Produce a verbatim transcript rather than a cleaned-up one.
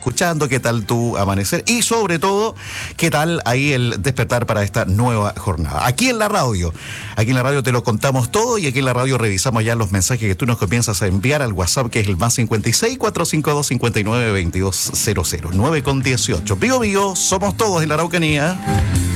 escuchando, qué tal tu amanecer y sobre todo, qué tal ahí el despertar para esta nueva jornada. Aquí en la radio, aquí en la radio te lo contamos todo y aquí en la radio revisamos ya los mensajes que tú nos comienzas a enviar al WhatsApp, que es el más cincuenta y seis, cuatrocientos cincuenta y dos, cincuenta y nueve, veintidós cero cero, nueve con dieciocho. Vivo, vivo, somos todos en la Araucanía.